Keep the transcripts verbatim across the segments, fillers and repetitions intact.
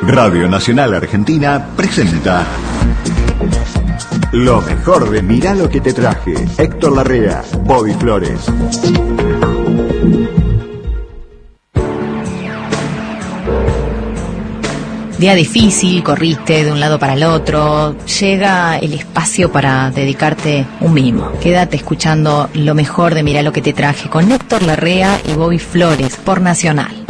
Radio Nacional Argentina presenta lo mejor de Mirá lo que te traje. Héctor Larrea, Bobby Flores. Día difícil, corriste de un lado para el otro, llega el espacio para dedicarte un mimo. Quédate escuchando lo mejor de Mirá lo que te traje con Héctor Larrea y Bobby Flores por Nacional.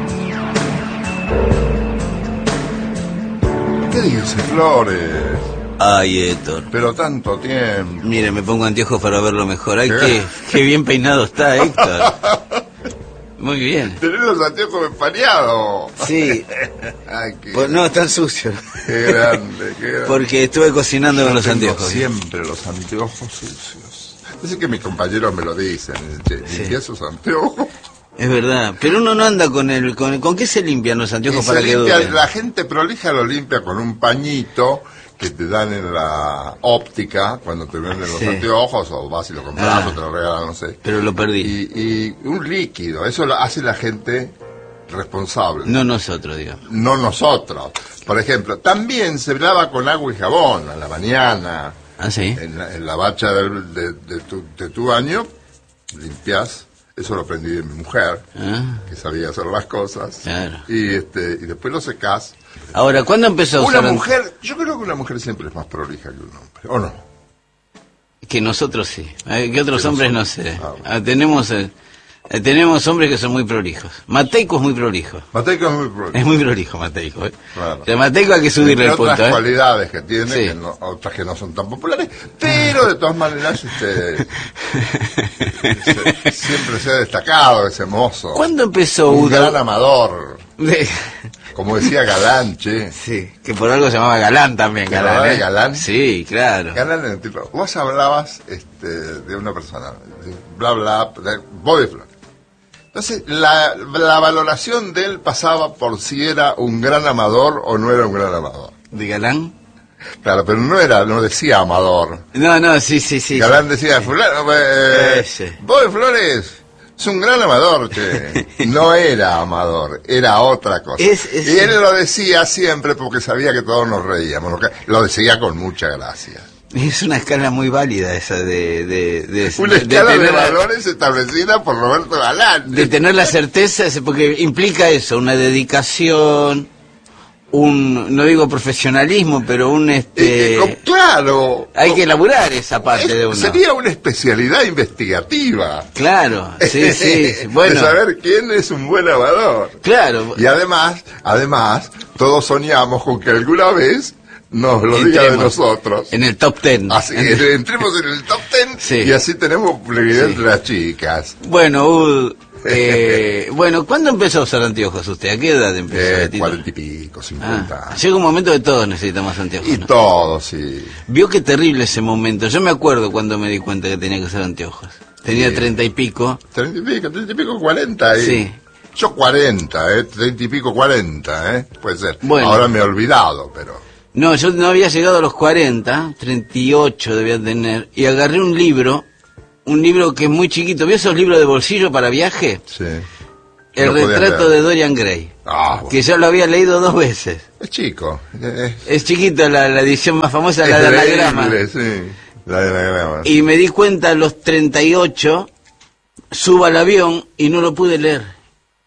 ¿Qué dice Flores? Ay, Héctor. Pero tanto tiempo. Mire, me pongo anteojos para verlo mejor. Ay, qué, qué bien peinado está, Héctor. Muy bien. Tenés los anteojos empañados. Sí. Ay, qué... Pues no, están sucios. Qué grande, qué grande. Porque estuve cocinando Yo con los tengo anteojos. Siempre los anteojos sucios. Dice que mis compañeros me lo dicen. Che, limpia Sí. esos anteojos. Es verdad. Pero uno no anda con el... ¿Con, ¿con qué se limpian los anteojos Y para se que limpia, duren? la gente prolija lo limpia con un pañito que te dan en la óptica cuando te venden los Sí. anteojos, o vas y lo compras Ah. o te lo regalan, no sé. Pero lo perdí. Y, y un líquido, eso lo hace la gente responsable. No nosotros, digamos. No nosotros. Por ejemplo, también se lava con agua y jabón a la mañana. ¿Ah, sí? En la, en la bacha del- de, de tu, de tu baño, limpias. Eso lo aprendí de mi mujer, Ah, que sabía hacer las cosas. claro. Y, este, y después lo secás. Ahora, ¿cuándo empezó a Una usar mujer, yo creo que una mujer siempre es más prolija que un hombre, ¿o no? Que nosotros sí. Eh, Que otros Que hombres nosotros. no sé. Ah, bueno. Ah, tenemos eh, eh, tenemos hombres que son muy prolijos. Mateico es muy prolijo. Mateico es muy prolijo. Es muy prolijo Mateico. ¿eh? Claro. De Mateico hay que subirle Entre el punto. otras ¿eh? cualidades que tiene, Sí. que no- otras que no son tan populares, pero de todas maneras este, se- siempre se ha destacado ese mozo. ¿Cuándo empezó Un Uda? gran amador, De- como decía Galán, che. Sí, que por algo se llamaba Galán también. ¿Se Galán, llamaba ¿eh? Galán? Sí, claro. Galán era el tipo. Vos hablabas este, de una persona, de bla bla, de Bobby Flores. Entonces, la, la valoración de él pasaba por si era un gran amador o no era un gran amador. ¿De Galán? Claro, pero no era, no decía amador. No, no, sí, sí, sí. Galán decía, fulano, eh, Ese. Bobby Flores es un gran amador, che. No era amador, era otra cosa. Es- es- Y él lo decía siempre porque sabía que todos nos reíamos. Lo, que- lo decía con mucha gracia. Es una escala muy válida esa de... de, de Una de- escala de, tener la- valores establecida por Roberto Galán. de tener la certeza, es porque implica eso, una dedicación, un, no digo profesionalismo, pero un este... Eh, eh, com- claro. hay que elaborar esa parte Es- de uno. Sería una especialidad investigativa. Claro, sí, sí, De bueno, saber quién es un buen amador. claro. Y además, además, todos soñamos con que alguna vez nos lo diga de Entremos nosotros. en el top ten. Así, En- entremos en el top ten Sí. y así tenemos publicidad Sí. entre las chicas. Bueno, uh, eh, bueno, ¿cuándo empezó a usar anteojos usted? ¿A qué edad empezó? Eh, Betito? cuarenta y pico, cincuenta. Ah, llega un momento que todos necesitamos anteojos, y ¿no? todo, sí. Vio qué terrible ese momento. Yo me acuerdo cuando me di cuenta que tenía que usar anteojos. Tenía Sí. treinta y pico. Treinta y pico, treinta y pico, cuarenta. ¿eh? Sí. Yo cuarenta, ¿eh? Treinta y pico, cuarenta, ¿eh? Puede ser. Bueno. Ahora me he olvidado, pero... No, yo no había llegado a los cuarenta, treinta y ocho debía tener, y agarré un libro, un libro que es muy chiquito. ¿Vio esos libros de bolsillo para viaje? Sí. El Lo podías retrato leer. de Dorian Gray, Ah, bueno. que yo lo había leído dos veces. Es chico. Es, Es chiquito, la, la edición más famosa, la es de anagrama. leíble, sí. La de anagrama. Y me di cuenta a los treinta y ocho, subo al avión y no lo pude leer.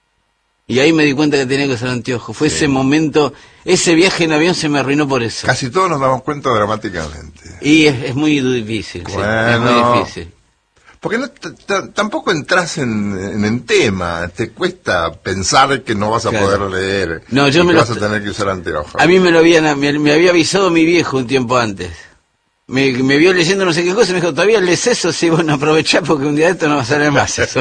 Y ahí me di cuenta que tenía que usar anteojos. Fue Sí. ese momento, ese viaje en avión se me arruinó por eso. Casi todos nos damos cuenta dramáticamente. Y es, es muy difícil, sí, es Bueno. muy difícil. Porque no, t- t- tampoco entras en, en, en tema, te cuesta pensar que no vas a Claro. poder leer. No, yo y me que lo- vas a tener que usar anteojos. A mí me lo habían, me, me había avisado mi viejo un tiempo antes. Me, me vio leyendo no sé qué cosa y me dijo, ¿todavía lees eso? Sí, bueno, aprovechá porque un día de esto no va a salir más eso.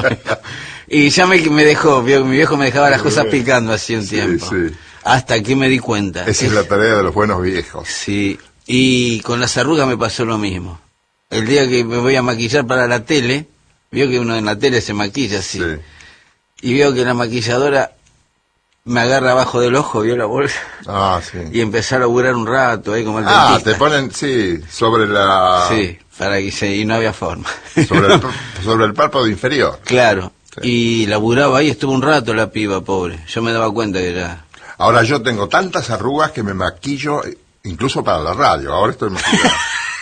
Y ya me, me dejó, vio, mi viejo me dejaba las cosas picando así un Sí, tiempo. sí. Hasta que me di cuenta. Esa es Es- la tarea de los buenos viejos. Sí, y con las arrugas me pasó lo mismo. El día que me voy a maquillar para la tele, vio que uno en la tele se maquilla así. Sí. Y veo que la maquilladora me agarra abajo del ojo, vio la bolsa, Ah, sí. y empezar a laburar un rato ahí como el Ah, dentista. te ponen, sí, sobre la... Sí, para que se, y no había forma. Sobre el, sobre el párpado inferior. Claro. Sí. Y laburaba ahí, estuvo un rato la piba, pobre. Yo me daba cuenta que era... Ahora yo tengo tantas arrugas que me maquillo incluso para la radio. Ahora estoy maquillado.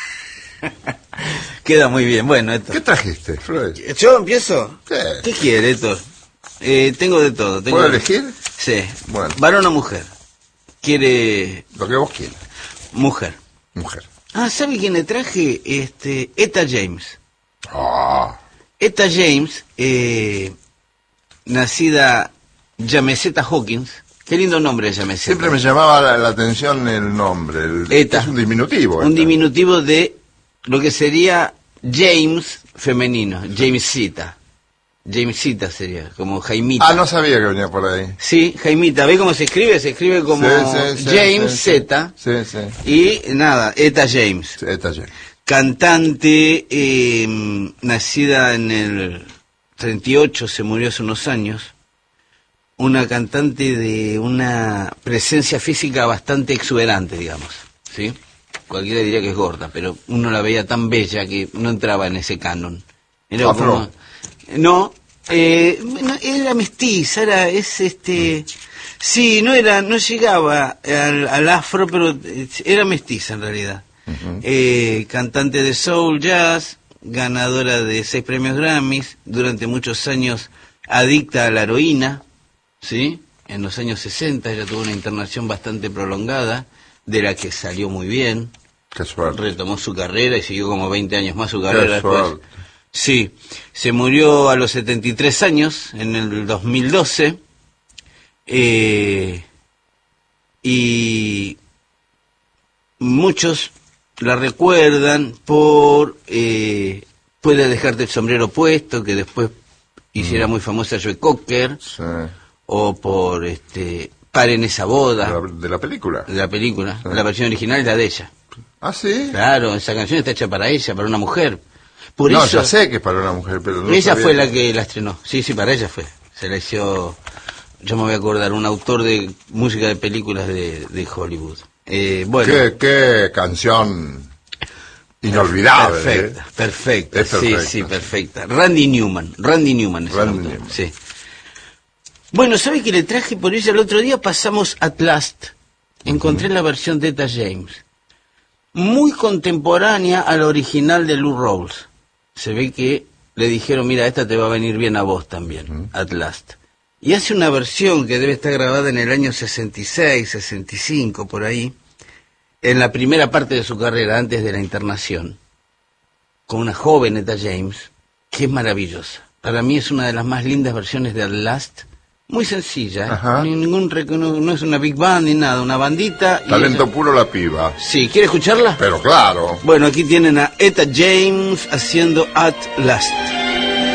Queda muy bien. Bueno, esto. ¿Qué trajiste, Freud? ¿Yo empiezo? Sí. ¿Qué quiere, Héctor? Eh, tengo de todo. Tengo... ¿Puedo elegir? Sí. Bueno. ¿Varón o mujer? ¿Quiere...? Lo que vos quieras. Mujer. Mujer. Ah, ¿sabe quién le traje? Este, Etta James. Ah. Etta James, eh, nacida Yameseta Hawkins. Qué lindo nombre es Yameseta. Siempre me llamaba la, la atención el nombre. El, Etta. Es un diminutivo. Un esta. diminutivo de lo que sería James femenino, Jamesita. Jamesita sería, como Jaimita. Ah, no sabía que venía por ahí. Sí, Jaimita. ¿Ve cómo se escribe? Se escribe como Sí, sí, sí, James sí, sí. Z. Sí, sí. Y nada, Etta James. Sí, Etta James. Cantante, eh, nacida en el treinta y ocho, se murió hace unos años. Una cantante de una presencia física bastante exuberante, digamos, ¿sí? Cualquiera diría que es gorda, pero uno la veía tan bella que no entraba en ese canon. Era Afro. como... No, eh, no, era mestiza, era, es este... Sí, no era, no llegaba al, al afro, pero era mestiza en realidad. Uh-huh. Eh, cantante de soul, jazz, ganadora de seis premios Grammys, durante muchos años adicta a la heroína, ¿sí? En los años sesenta ella tuvo una internación bastante prolongada, de la que salió muy bien. Qué suerte. Retomó su carrera y siguió como veinte años más su carrera Qué después. suerte. Sí, se murió a los setenta y tres años, en el dos mil doce, eh, y muchos la recuerdan por eh, Puede dejarte el sombrero puesto, que después hiciera muy famosa Joe Cocker, Sí. o por este Paren esa boda, ¿De la, de la película? de la película. Sí. La versión original es la de ella. Ah, sí. Claro, esa canción está hecha para ella, para una mujer. Por No, eso, ya sé que es para una mujer, pero no ella sabía fue la que la estrenó. Sí, sí, para ella fue. Se la hizo, yo me voy a acordar, un autor de música de películas de, de Hollywood. Eh, bueno, Qué, qué canción inolvidable. perfecta, ¿eh? perfecta, Es perfecta. sí, sí, perfecta. Randy Newman, Randy Newman es el Randy autor, Newman. sí. Bueno, ¿sabe que le traje por ella el otro día? Pasamos At Last. Encontré la versión de Etta James. Muy contemporánea a la original de Lou Rawls. Se ve que le dijeron, mira, esta te va a venir bien a vos también, uh-huh. At Last. Y hace una versión que debe estar grabada en el año sesenta y seis, sesenta y cinco, por ahí, en la primera parte de su carrera, antes de la internación, con una joven Etta James, que es maravillosa. Para mí es una de las más lindas versiones de At Last. Muy sencilla, ¿eh? Ni ningún rec- no, no es una big band ni nada, una bandita. Talento y ella... puro la piba. Sí, ¿quiere escucharla? Pero claro. Bueno, aquí tienen a Etta James haciendo At Last.